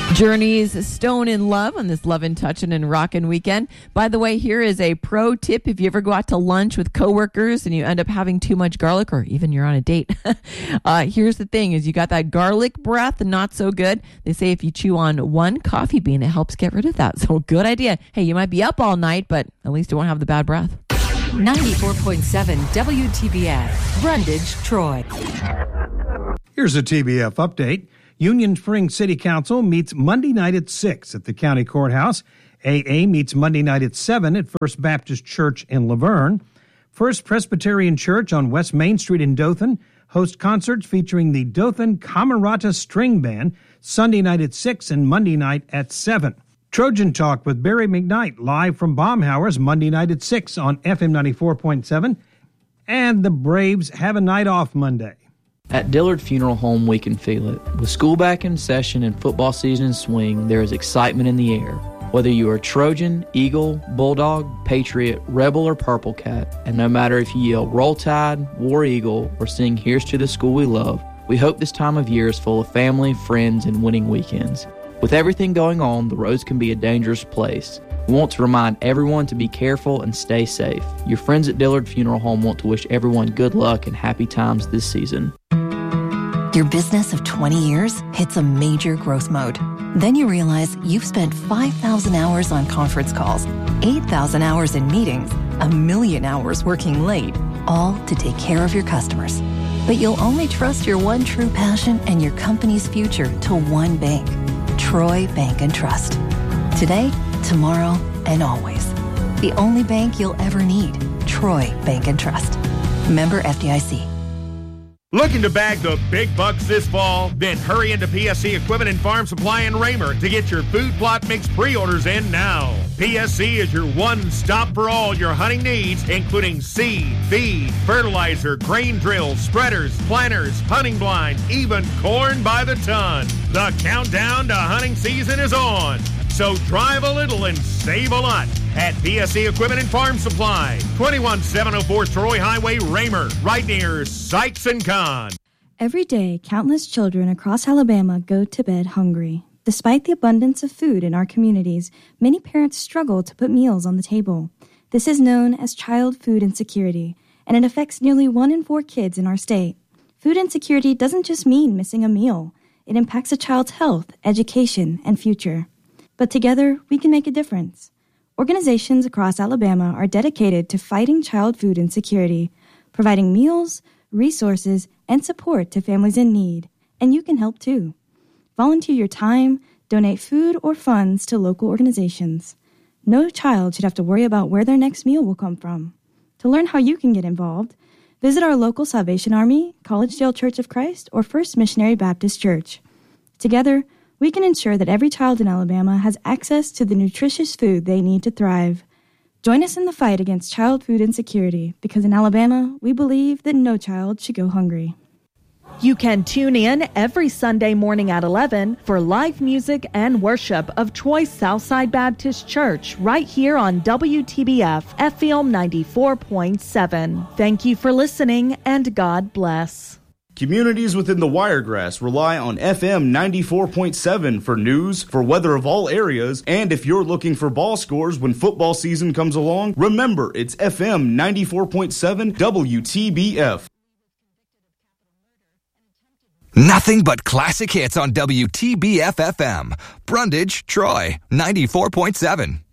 Journey's Stone in Love on this Lovin' Touchin' and Rockin' weekend. By the way, here is a pro tip. If you ever go out to lunch with coworkers and you end up having too much garlic, or even you're on a date, here's the thing is you got that garlic breath, not so good. They say if you chew on one coffee bean, it helps get rid of that. So good idea. Hey, you might be up all night, but at least you won't have the bad breath. 94.7 WTBF, Brundage, Troy. Here's a TBF update. Union Springs City Council meets Monday night at 6 at the county courthouse. AA meets Monday night at 7 at First Baptist Church in Laverne. First Presbyterian Church on West Main Street in Dothan hosts concerts featuring the Dothan Camerata String Band Sunday night at 6 and Monday night at 7. Trojan Talk with Barry McKnight live from Baumhauer's Monday night at 6 on FM 94.7. And the Braves have a night off Monday. At Dillard Funeral Home, we can feel it. With school back in session and football season in swing, there is excitement in the air. Whether you are Trojan, Eagle, Bulldog, Patriot, Rebel, or Purple Cat, and no matter if you yell Roll Tide, War Eagle, or sing Here's to the School We Love, we hope this time of year is full of family, friends, and winning weekends. With everything going on, the roads can be a dangerous place. We want to remind everyone to be careful and stay safe. Your friends at Dillard Funeral Home want to wish everyone good luck and happy times this season. Your business of 20 years hits a major growth mode. Then you realize you've spent 5,000 hours on conference calls, 8,000 hours in meetings, 1,000,000 hours working late, all to take care of your customers. But you'll only trust your one true passion and your company's future to one bank, Troy Bank and Trust. Today, tomorrow, and always. The only bank you'll ever need, Troy Bank and Trust. Member FDIC. Looking to bag the big bucks this fall? Then hurry into PSC Equipment and Farm Supply in Raymer to get your food plot mix pre-orders in now. PSC is your one-stop for all your hunting needs, including seed, feed, fertilizer, grain drills, spreaders, planters, hunting blinds, even corn by the ton. The countdown to hunting season is on. So drive a little and save a lot at PSC Equipment and Farm Supply, 21704 Troy Highway, Raymer, right near Sykes and Kahn. Every day, countless children across Alabama go to bed hungry. Despite the abundance of food in our communities, many parents struggle to put meals on the table. This is known as child food insecurity, and it affects nearly 1 in 4 kids in our state. Food insecurity doesn't just mean missing a meal. It impacts a child's health, education, and future. But together, we can make a difference. Organizations across Alabama are dedicated to fighting child food insecurity, providing meals, resources, and support to families in need. And you can help too. Volunteer your time, donate food or funds to local organizations. No child should have to worry about where their next meal will come from. To learn how you can get involved, visit our local Salvation Army, Collegedale Church of Christ, or First Missionary Baptist Church. Together, we can ensure that every child in Alabama has access to the nutritious food they need to thrive. Join us in the fight against child food insecurity, because in Alabama, we believe that no child should go hungry. You can tune in every Sunday morning at 11 for live music and worship of Troy's Southside Baptist Church right here on WTBF FM 94.7. Thank you for listening, and God bless. Communities within the Wiregrass rely on FM 94.7 for news, for weather of all areas, and if you're looking for ball scores when football season comes along, remember it's FM 94.7 WTBF. Nothing but classic hits on WTBF FM. Brundage, Troy, 94.7.